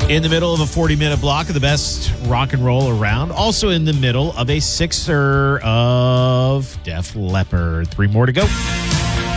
In the middle of a 40-minute block of the best rock and roll around. Also in the middle of a sixer of Def Leppard. 3 more to go.